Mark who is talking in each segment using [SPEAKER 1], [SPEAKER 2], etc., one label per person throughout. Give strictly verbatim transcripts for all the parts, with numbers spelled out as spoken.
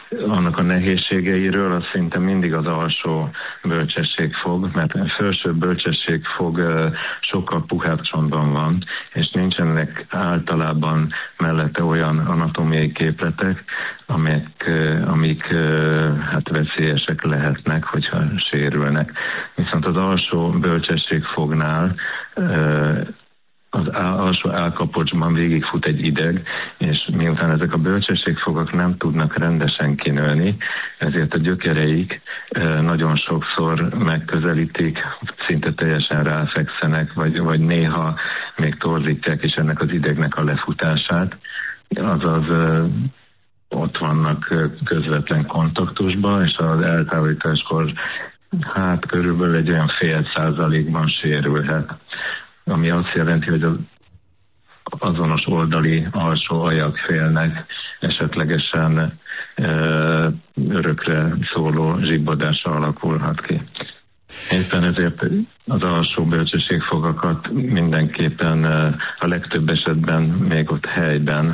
[SPEAKER 1] annak a nehézségeiről, az szinte mindig az alsó bölcsességfog, mert a felső bölcsességfog sokkal puhább csontban van, és nincsenek általában mellette olyan anatómiai képletek, amik, amik hát veszélyesek lehetnek, hogyha sérülnek. Viszont az alsó bölcsességfognál az alsó állkapocsban végigfut egy ideg, és miután ezek a bölcsességfogak nem tudnak rendesen kinőni, ezért a gyökereik nagyon sokszor megközelítik, szinte teljesen ráfekszenek, vagy, vagy néha még torzítják is ennek az idegnek a lefutását. Azaz ott vannak közvetlen kontaktusban, és az eltávolításkor hát körülbelül egy olyan fél százalékban sérülhet, ami azt jelenti, hogy az azonos oldali alsó aljakfélnek esetlegesen e, örökre szóló zsibbadása alakulhat ki. Éppen ezért az alsó bölcsességfogakat mindenképpen a legtöbb esetben még ott helyben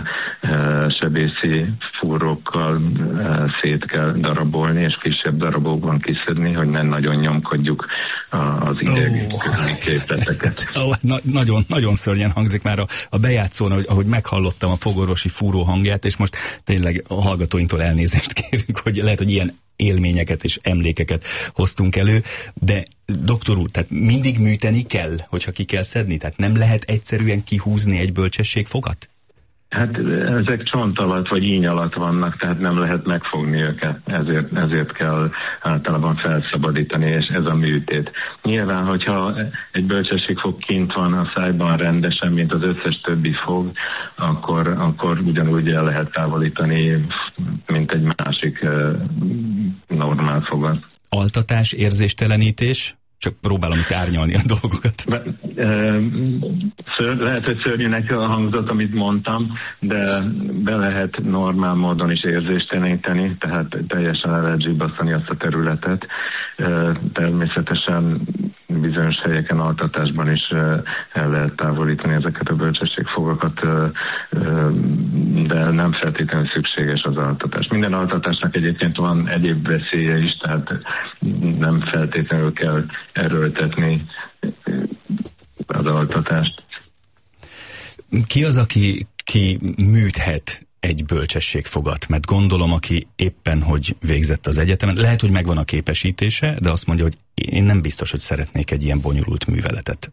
[SPEAKER 1] sebészi fúrókkal szét kell darabolni, és kisebb darabokban kiszedni, hogy nem nagyon nyomkodjuk az ideg oh, közeli képleteket.
[SPEAKER 2] Oh, na, nagyon, nagyon szörnyen hangzik már a, a bejátszón, ahogy, ahogy meghallottam a fogorvosi fúró hangját, és most tényleg a hallgatóinktól elnézést kérünk, hogy lehet, hogy ilyen élményeket és emlékeket hoztunk elő, de doktor úr, tehát mindig műteni kell, hogyha ki kell szedni? Tehát nem lehet egyszerűen kihúzni egy bölcsességfogat?
[SPEAKER 1] Hát ezek csont alatt vagy íny alatt vannak, tehát nem lehet megfogni őket, ezért, ezért kell általában felszabadítani, és ez a műtét. Nyilván, hogyha egy bölcsességfog kint van a szájban rendesen, mint az összes többi fog, akkor, akkor ugyanúgy el lehet távolítani, mint egy másik uh, normál fogat.
[SPEAKER 2] Altatás, érzéstelenítés? Csak próbálom itt árnyalni a dolgokat.
[SPEAKER 1] Be, e, ször, lehet, hogy szörnyűnek hangzott, amit mondtam, de be lehet normál módon is érzésteleníteni, tehát teljesen el lehet zsibbasztani azt a területet. E, természetesen bizonyos helyeken altatásban is el lehet távolítani ezeket a bölcsességfogakat, de nem feltétlenül szükséges az altatás. Minden altatásnak egyébként van egyéb veszélye is, tehát nem feltétlenül kell erőltetni az altatást.
[SPEAKER 2] Ki az, aki, ki műthet egy bölcsességfogat? Mert gondolom, aki éppen, hogy végzett az egyetemen, lehet, hogy megvan a képesítése, de azt mondja, hogy én nem biztos, hogy szeretnék egy ilyen bonyolult műveletet.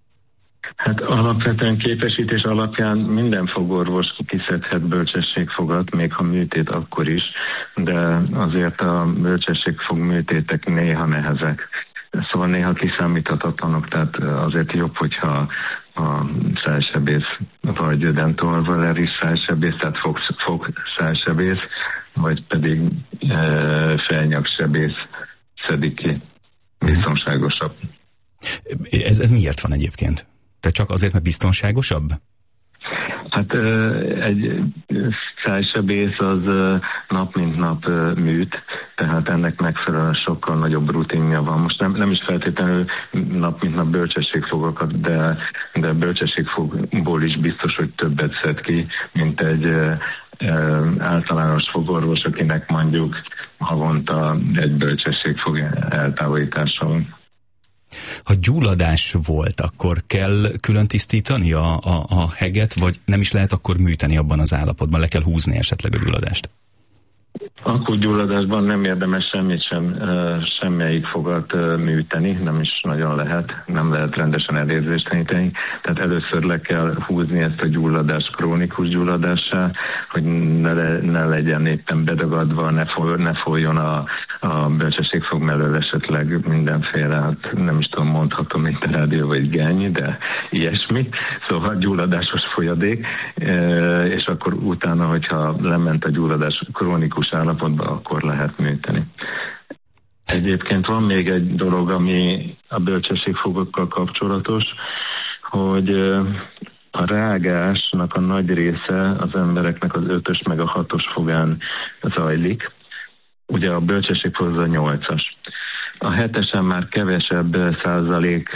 [SPEAKER 1] Hát alapvetően képesítés alapján minden fogorvos kiszedhet bölcsességfogat, még ha műtét akkor is, de azért a bölcsességfog műtétek néha nehezek. Szóval néha kiszámíthatatlanok, tehát azért jobb, hogyha a szájsebész vagy dentolvaleris szájsebész, tehát fog, fog szájsebész, vagy pedig e, felnyaksebész szedik ki. Biztonságosabb.
[SPEAKER 2] Ez, ez miért van egyébként? Te csak azért, mert biztonságosabb?
[SPEAKER 1] Hát egy szájsebész az nap mint nap műt, tehát ennek megfelelően sokkal nagyobb rutinja van. Most nem, nem is feltétlenül nap mint nap bölcsességfogakat, de, de bölcsességfogból is biztos, hogy többet szed ki, mint egy általános fogorvos, akinek mondjuk havonta egy bölcsességfog eltávolítása van.
[SPEAKER 2] Ha gyulladás volt, akkor kell külön tisztítani a, a, a heget, vagy nem is lehet akkor műteni abban az állapotban, le kell húzni esetleg a gyulladást?
[SPEAKER 1] Akut gyulladásban nem érdemes semmit sem, semmelyik fogat műteni, nem is nagyon lehet, nem lehet rendesen elérzésteleníteni. Tehát először le kell húzni ezt a gyulladást krónikus gyulladássá, hogy ne, le, ne legyen éppen bedagadva, ne, foly, ne folyjon a, a bölcsességfog mellől esetleg mindenféle, hát nem is tudom, mondhatom, mint a rádió vagy geny, de ilyesmi. Szóval gyulladásos folyadék, és akkor utána, hogyha lement a gyulladás krónikus állapotban, akkor lehet műteni. Egyébként van még egy dolog, ami a bölcsességfogokkal kapcsolatos, hogy a rágásnak a nagy része az embereknek az ötös meg a hatos fogán zajlik. Ugye a bölcsességfog az a nyolcas. A hetesen már kevesebb százalék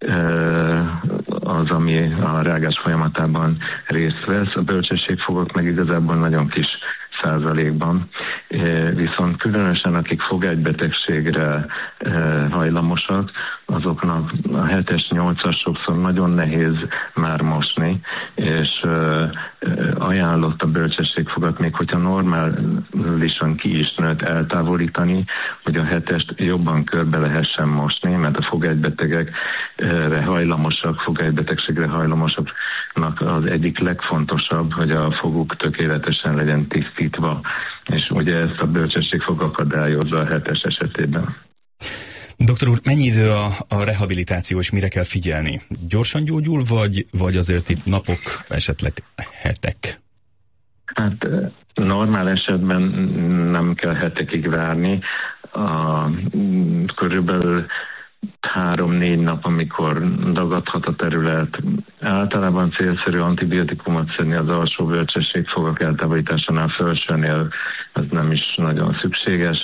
[SPEAKER 1] az, ami a rágás folyamatában részt vesz. A bölcsességfogok meg igazából nagyon kis százalékban, viszont különösen akik fogegybetegségre hajlamosak, azoknak a hetes, nyolcas sokszor nagyon nehéz már mosni, és ajánlott a bölcsességfogat, még hogyha normálisan ki is nőtt, eltávolítani, hogy a hetest jobban körbe lehessen mosni, mert a fogegybetegekre hajlamosak, fogegybetegségre hajlamosaknak az egyik legfontosabb, hogy a foguk tökéletesen legyen tisztítva, és ugye ezt a bölcsességfog akadályozza a hetes esetében.
[SPEAKER 2] Doktor úr, mennyi idő a, a rehabilitáció, és mire kell figyelni? Gyorsan gyógyul, vagy, vagy azért itt napok, esetleg hetek?
[SPEAKER 1] Hát normál esetben nem kell hetekig várni. A, körülbelül három-négy nap, amikor dagadhat a terület. Általában célszerű antibiotikumot szedni az alsó bölcsességfogak eltávolításánál, felsőnél ez nem is nagyon szükséges.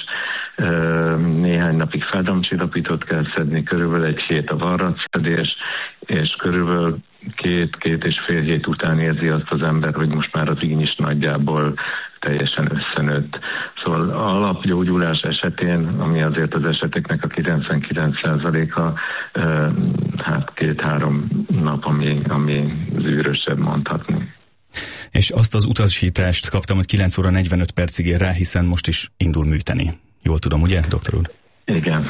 [SPEAKER 1] Néhány napig fájdalomcsillapítót kell szedni, körülbelül egy hét a varratszedés, és körülbelül két-két és fél hét után érzi azt az ember, hogy most már az íny is nagyjából teljesen összenőtt. Szóval alapgyógyulás esetén, ami azért az eseteknek a kilencvenkilenc százaléka, hát két-három nap, ami, ami zűrösebb mondhatni.
[SPEAKER 2] És azt az utasítást kaptam, hogy kilenc óra negyvenöt percig ér rá, hiszen most is indul műteni. Jól tudom, ugye, doktor úr?
[SPEAKER 1] Igen.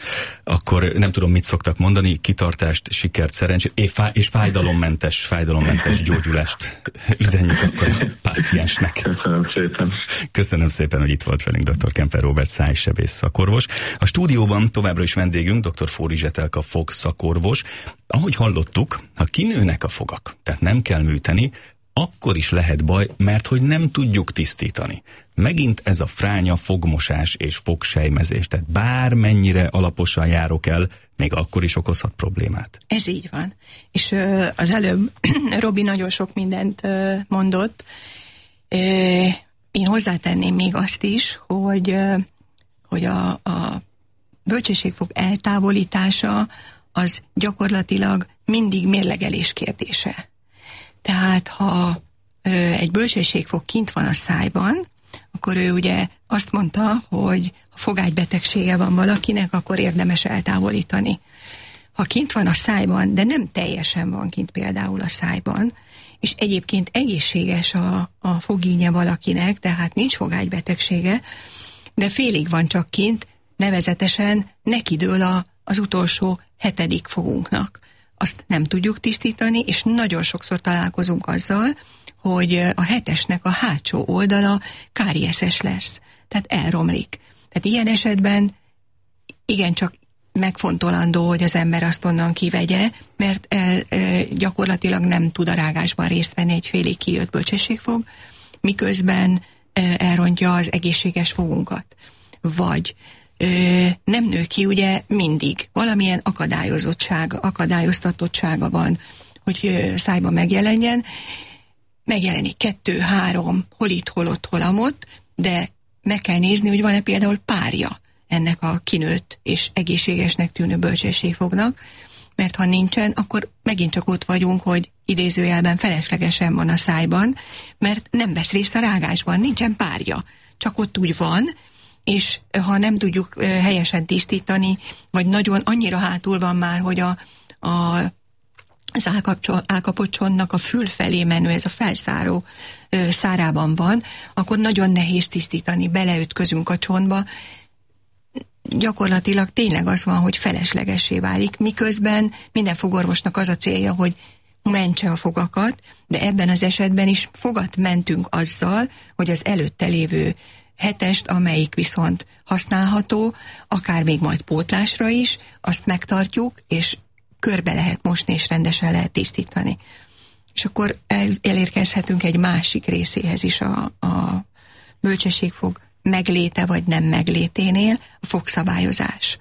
[SPEAKER 2] Akkor nem tudom, mit szoktak mondani, kitartást, sikert, szerencsét, és fájdalommentes, fájdalommentes gyógyulást üzenjük akkor a páciensnek.
[SPEAKER 1] Köszönöm szépen.
[SPEAKER 2] Köszönöm szépen, hogy itt volt velünk doktor Kemper Róbert szájsebész szakorvos. A stúdióban továbbra is vendégünk doktor Fóri Zsetelka fogszakorvos. Ahogy hallottuk, ha kinőnek a fogak, tehát nem kell műteni, akkor is lehet baj, mert hogy nem tudjuk tisztítani. Megint ez a fránya fogmosás és fogsejmezés, tehát bármennyire alaposan járok el, még akkor is okozhat problémát.
[SPEAKER 3] Ez így van. És ö, az előbb Robi nagyon sok mindent ö, mondott. Ö, én hozzátenném még azt is, hogy, ö, hogy a, a bölcsességfog eltávolítása az gyakorlatilag mindig mérlegelés kérdése. Tehát ha ö, egy bölcsességfog kint van a szájban, akkor ő ugye azt mondta, hogy ha fogágybetegsége van valakinek, akkor érdemes eltávolítani. Ha kint van a szájban, de nem teljesen van kint például a szájban, és egyébként egészséges a, a fogínye valakinek, tehát nincs fogágybetegsége, de félig van csak kint, nevezetesen nekidől a, az utolsó hetedik fogunknak. Azt nem tudjuk tisztítani, és nagyon sokszor találkozunk azzal, hogy a hetesnek a hátsó oldala kárieszes lesz, tehát elromlik. Tehát ilyen esetben igencsak megfontolandó, hogy az ember azt onnan kivegye, mert el, e, gyakorlatilag nem tud a rágásban részt venni egy félig kijött bölcsességfog, miközben e, elrontja az egészséges fogunkat. Vagy e, nem nő ki ugye mindig. Valamilyen akadályozottsága, akadályoztatottsága van, hogy e, szájba megjelenjen. Megjelenik kettő, három, hol itt, hol ott, hol amott, de meg kell nézni, hogy van-e például párja ennek a kinőtt és egészségesnek tűnő bölcsességfognak, mert ha nincsen, akkor megint csak ott vagyunk, hogy idézőjelben feleslegesen van a szájban, mert nem vesz részt a rágásban, nincsen párja, csak ott úgy van, és ha nem tudjuk helyesen tisztítani, vagy nagyon annyira hátul van már, hogy a, a az állkapott csontnak a fül felé menő, ez a felszáró ö, szárában van, akkor nagyon nehéz tisztítani, beleütközünk a csontba. Gyakorlatilag tényleg az van, hogy feleslegessé válik, miközben minden fogorvosnak az a célja, hogy mentse a fogakat, de ebben az esetben is fogat mentünk azzal, hogy az előtte lévő hetest, amelyik viszont használható, akár még majd pótlásra is, azt megtartjuk, és körbe lehet mosni, és rendesen lehet tisztítani. És akkor el, elérkezhetünk egy másik részéhez is a, a bölcsességfog megléte vagy nem megléténél, a fogszabályozás.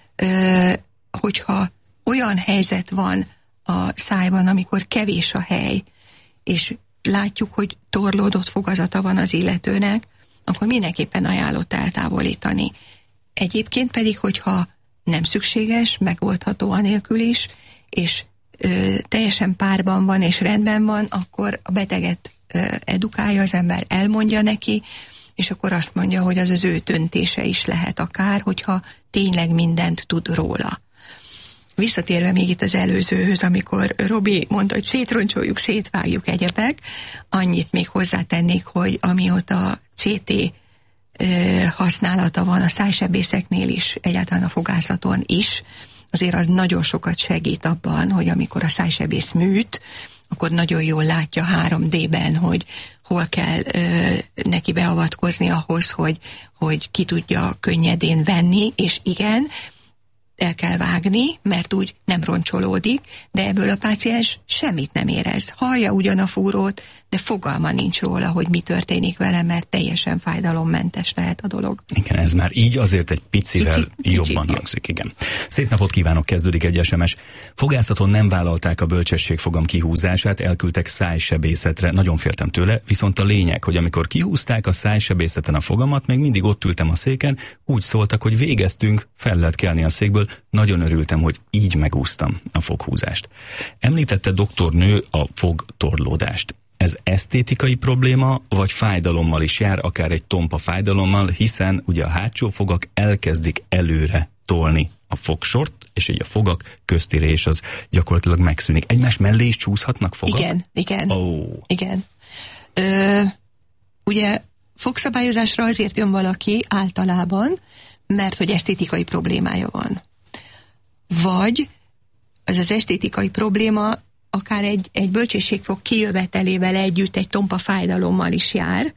[SPEAKER 3] Ö, hogyha olyan helyzet van a szájban, amikor kevés a hely, és látjuk, hogy torlódott fogazata van az illetőnek, akkor mindenképpen ajánlott eltávolítani. Egyébként pedig, hogyha nem szükséges, megoldható anélkül is, és ö, teljesen párban van és rendben van, akkor a beteget edukálja az ember, elmondja neki, és akkor azt mondja, hogy az az ő döntése is lehet akár, hogyha tényleg mindent tud róla. Visszatérve még itt az előzőhöz, amikor Robi mondta, hogy szétroncsoljuk, szétvágjuk egyebek, annyit még hozzátennék, hogy amióta cé té használata van a szájsebészeknél is, egyáltalán a fogászaton is, azért az nagyon sokat segít abban, hogy amikor a szájsebész műt, akkor nagyon jól látja három dé-ben, hogy hol kell ö, neki beavatkozni ahhoz, hogy, hogy ki tudja könnyedén venni, és igen, el kell vágni, mert úgy nem roncsolódik, de ebből a páciens semmit nem érez. Hallja ugyan a fúrót, de fogalma nincs róla, hogy mi történik vele, mert teljesen fájdalommentes lehet a dolog.
[SPEAKER 2] Igen, ez már így azért egy picivel
[SPEAKER 3] Picit,
[SPEAKER 2] jobban
[SPEAKER 3] kicsit
[SPEAKER 2] hangzik, igen. Szép napot kívánok, kezdődik egy es em es. Fogászaton nem vállalták a bölcsességfogam kihúzását, elküldtek szájsebészetre, nagyon féltem tőle, viszont a lényeg, hogy amikor kihúzták a szájsebészeten a fogamat, még mindig ott ültem a széken, úgy szóltak, hogy végeztünk, fel lehet kelni a székből, nagyon örültem, hogy így megúsztam a foghúzást. Említette doktornő a fogtorlódást. Ez esztétikai probléma, vagy fájdalommal is jár, akár egy tompa fájdalommal, hiszen ugye a hátsó fogak elkezdik előre tolni a fogsort, és így a fogak közti rés az gyakorlatilag megszűnik. Egymás mellé is csúszhatnak fogak?
[SPEAKER 3] Igen, igen.
[SPEAKER 2] Oh.
[SPEAKER 3] Igen. Ö, ugye fogszabályozásra azért jön valaki általában, mert hogy esztétikai problémája van. Vagy az az esztétikai probléma akár egy, egy bölcsességfog kijövetelével együtt egy tompa fájdalommal is jár.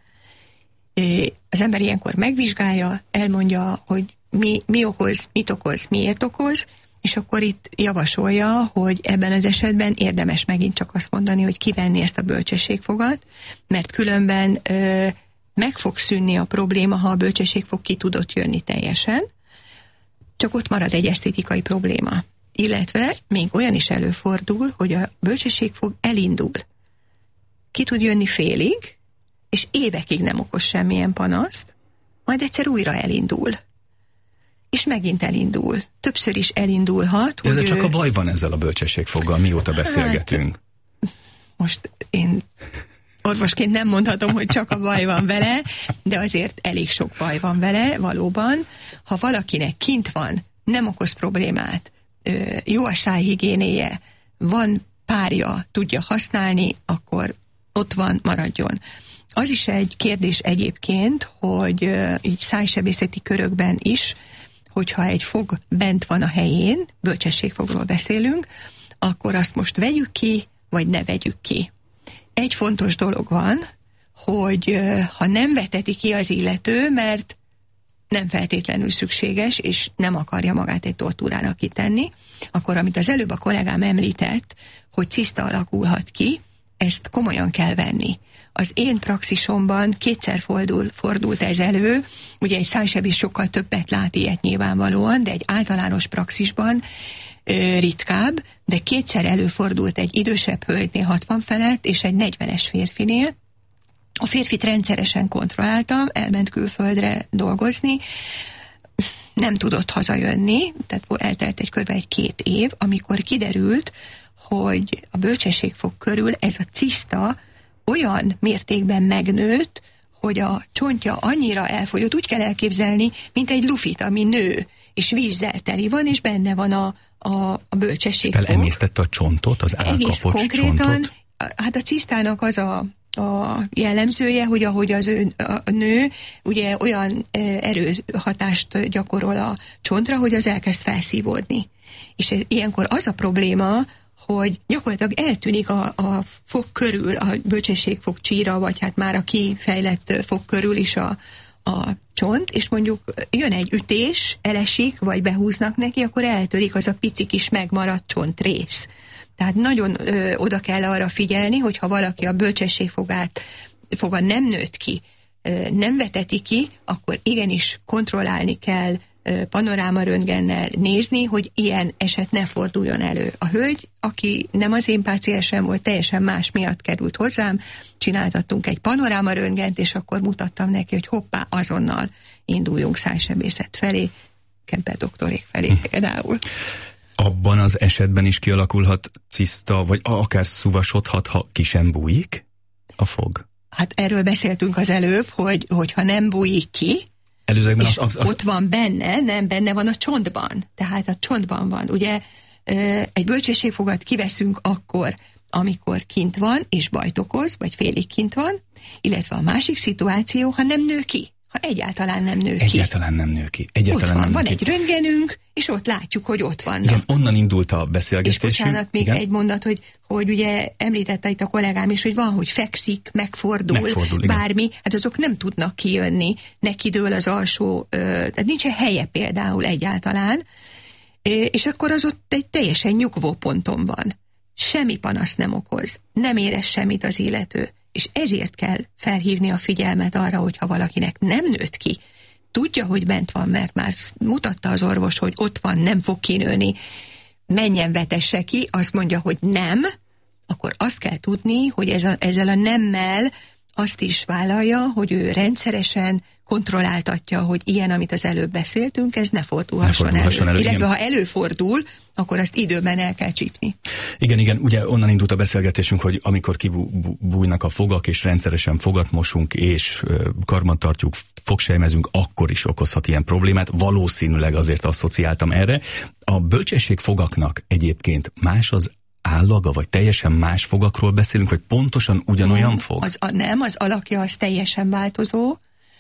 [SPEAKER 3] Az ember ilyenkor megvizsgálja, elmondja, hogy mi, mi okoz, mit okoz, miért okoz, és akkor itt javasolja, hogy ebben az esetben érdemes megint csak azt mondani, hogy kivenni ezt a bölcsességfogat, mert különben ö, meg fog szűnni a probléma, ha a bölcsességfog ki tudott jönni teljesen, csak ott marad egy esztétikai probléma. Illetve még olyan is előfordul, hogy a bölcsességfog elindul. Ki tud jönni félig, és évekig nem okoz semmilyen panaszt, majd egyszer újra elindul. És megint elindul. Többször is elindulhat.
[SPEAKER 2] Ez
[SPEAKER 3] hogy
[SPEAKER 2] csak
[SPEAKER 3] ő...
[SPEAKER 2] a baj van ezzel a bölcsességfoggal, mióta beszélgetünk.
[SPEAKER 3] Hát, most én orvosként nem mondhatom, hogy csak a baj van vele, de azért elég sok baj van vele, valóban. Ha valakinek kint van, nem okoz problémát, jó a szájhigiénéje, van párja, tudja használni, akkor ott van, maradjon. Az is egy kérdés egyébként, hogy így szájsebészeti körökben is, hogyha egy fog bent van a helyén, bölcsességfogról beszélünk, akkor azt most vegyük ki, vagy ne vegyük ki. Egy fontos dolog van, hogy ha nem veteti ki az illető, mert nem feltétlenül szükséges, és nem akarja magát egy tortúrának kitenni, akkor amit az előbb a kollégám említett, hogy ciszta alakulhat ki, ezt komolyan kell venni. Az én praxisomban kétszer fordul, fordult ez elő, ugye egy szájsebész sokkal többet lát ilyet nyilvánvalóan, de egy általános praxisban ö, ritkább, de kétszer előfordult egy idősebb hölgynél hatvan felett, és egy negyvenes férfinél. A férfit rendszeresen kontrolláltam, elment külföldre dolgozni, nem tudott hazajönni, tehát eltelt egy körbe egy két év, amikor kiderült, hogy a bölcsességfog körül ez a ciszta olyan mértékben megnőtt, hogy a csontja annyira elfogyott, úgy kell elképzelni, mint egy lufit, ami nő, és vízzel teli van, és benne van a, a, a bölcsességfog.
[SPEAKER 2] Elemésztette a csontot, az elkapott csontot?
[SPEAKER 3] Hát a cisztának az a a jellemzője, hogy ahogy az ő, a nő ugye olyan erőhatást gyakorol a csontra, hogy az elkezd felszívódni. És ez, ilyenkor az a probléma, hogy gyakorlatilag eltűnik a, a fog körül, a bölcsességfog csíra, vagy hát már a kifejlett fog körül is a, a csont, és mondjuk jön egy ütés, elesik, vagy behúznak neki, akkor eltörik az a pici kis megmaradt csontrész. Tehát nagyon ö, oda kell arra figyelni, hogyha valaki a bölcsességfogát foga nem nőtt ki, ö, nem veteti ki, akkor igenis kontrollálni kell, ö, panorámaröntgennel nézni, hogy ilyen eset ne forduljon elő. A hölgy, aki nem az én páciensem volt, teljesen más miatt került hozzám, csináltattunk egy panorámaröntgent, és akkor mutattam neki, hogy hoppá, azonnal induljunk szájsebészet felé, Kemper doktorék felé hm. például.
[SPEAKER 2] Abban az esetben is kialakulhat ciszta, vagy akár szuvasodhat, ha ki sem bújik? a fog?
[SPEAKER 3] Hát erről beszéltünk az előbb, hogy hogyha nem bújik ki,
[SPEAKER 2] Előzőkben
[SPEAKER 3] és
[SPEAKER 2] az, az, az...
[SPEAKER 3] ott van benne, nem, benne van a csontban. Tehát a csontban van. Ugye egy bölcsességfogat kiveszünk akkor, amikor kint van, és bajt okoz, vagy félig kint van, illetve a másik szituáció, ha nem nő ki. Ha egyáltalán nem nő ki.
[SPEAKER 2] Egyáltalán nem nő ki. Egyáltalán
[SPEAKER 3] ott van,
[SPEAKER 2] nem
[SPEAKER 3] van
[SPEAKER 2] nő
[SPEAKER 3] egy
[SPEAKER 2] ki.
[SPEAKER 3] röntgenünk, és ott látjuk, hogy ott vannak.
[SPEAKER 2] Igen, onnan indult a beszélgetésünk.
[SPEAKER 3] És bocsánat, még
[SPEAKER 2] igen?
[SPEAKER 3] egy mondat, hogy, hogy ugye említette itt a kollégám is, hogy van, hogy fekszik, megfordul,
[SPEAKER 2] megfordul
[SPEAKER 3] bármi, igen. Hát azok nem tudnak kijönni, neki dől az alsó, ö, tehát nincsen helye például egyáltalán, és akkor az ott egy teljesen nyugvó ponton van. Semmi panasz nem okoz, nem érez semmit az illető, és ezért kell felhívni a figyelmet arra, hogyha valakinek nem nőtt ki, tudja, hogy bent van, mert már mutatta az orvos, hogy ott van, nem fog kinőni, menjen, vetesse ki, azt mondja, hogy nem, akkor azt kell tudni, hogy ez a, ezzel a nemmel azt is vállalja, hogy ő rendszeresen kontrolláltatja, hogy ilyen, amit az előbb beszéltünk, ez ne fordulhasson, ne fordulhasson elő. elő. Illetve igen. Ha előfordul, akkor azt időben el kell csípni.
[SPEAKER 2] Igen, igen, ugye onnan indult a beszélgetésünk, hogy amikor kibújnak a fogak, és rendszeresen fogat mosunk, és karbantartjuk, fogsejmezünk, akkor is okozhat ilyen problémát. Valószínűleg azért asszociáltam erre. A bölcsességfogaknak egyébként más az állaga, vagy teljesen más fogakról beszélünk, vagy pontosan ugyanolyan
[SPEAKER 3] nem,
[SPEAKER 2] fog?
[SPEAKER 3] Az, a, nem, az alakja az teljesen változó.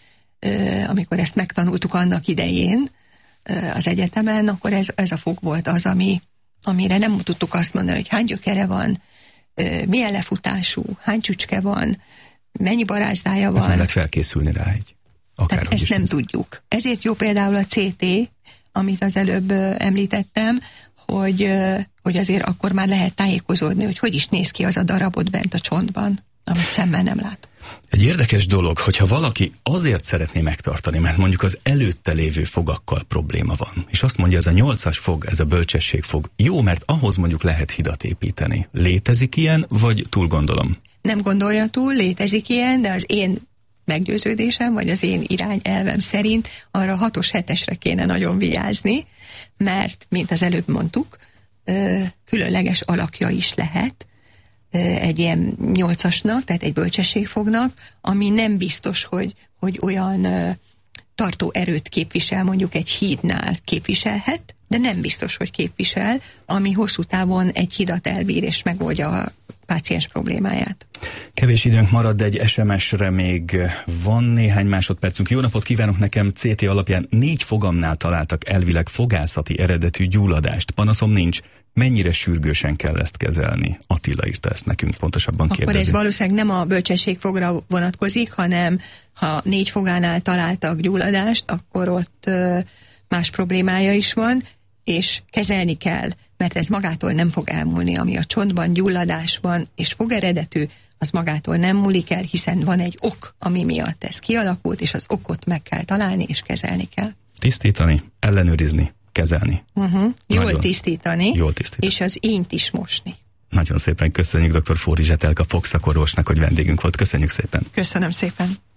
[SPEAKER 3] Uh, amikor ezt megtanultuk annak idején uh, az egyetemen, akkor ez, ez a fog volt az, ami, amire nem tudtuk azt mondani, hogy hány gyökere van, uh, milyen lefutású, hány csücske van, mennyi barázdája van.
[SPEAKER 2] Nem lehet felkészülni rá egy.
[SPEAKER 3] Tehát ezt nem tudjuk. Ezért jó például a cé té, amit az előbb uh, említettem, hogy, uh, hogy azért akkor már lehet tájékozódni, hogy hogy is néz ki az a darabot bent a csontban, amit szemmel nem lát.
[SPEAKER 2] Egy érdekes dolog, hogyha valaki azért szeretné megtartani, mert mondjuk az előtte lévő fogakkal probléma van, és azt mondja, ez a nyolcas fog, ez a bölcsességfog, jó, mert ahhoz mondjuk lehet hidat építeni. Létezik ilyen, vagy túl gondolom?
[SPEAKER 3] Nem gondolja túl, létezik ilyen, de az én meggyőződésem, vagy az én irányelvem szerint arra hatos hetesre kéne nagyon vigyázni, mert, mint az előbb mondtuk, különleges alakja is lehet egy ilyen nyolcasnak, tehát egy bölcsességfognak, ami nem biztos, hogy, hogy olyan uh, tartó erőt képvisel, mondjuk egy hídnál képviselhet, de nem biztos, hogy képvisel, ami hosszú távon egy hidat elbír és megoldja a páciens problémáját.
[SPEAKER 2] Kevés időnk marad, de egy es em es-re még van néhány másodpercünk. Jó napot kívánok, nekem cé té alapján négy fogamnál találtak elvileg fogászati eredetű gyulladást. Panaszom nincs. Mennyire sürgősen kell ezt kezelni? Attila írta ezt nekünk, pontosabban kérdezi.
[SPEAKER 3] Akkor ez valószínűleg nem a bölcsességfogra vonatkozik, hanem ha négy fogánál találtak gyulladást, akkor ott ö, más problémája is van, és kezelni kell, mert ez magától nem fog elmúlni, ami a csontban gyulladás van, és fogeredetű, az magától nem múlik el, hiszen van egy ok, ami miatt ez kialakult, és az okot meg kell találni, és kezelni kell.
[SPEAKER 2] Tisztítani, ellenőrizni, kezelni.
[SPEAKER 3] Uh-huh. Jól tisztítani,
[SPEAKER 2] Jól tisztítani,
[SPEAKER 3] és az ényt is mosni.
[SPEAKER 2] Nagyon szépen köszönjük dr. Fóri Zsetelka fogszakorvosnak, hogy vendégünk volt. Köszönjük szépen.
[SPEAKER 3] Köszönöm szépen.